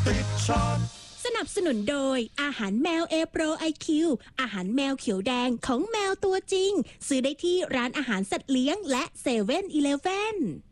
ติดชาร์ตสนับสนุนโดยอาหารแมวเอโปรไอคิวอาหารแมวเขียวแดงของแมวตัวจริงซื้อได้ที่ร้านอาหารสัตว์เลี้ยงและ7-Eleven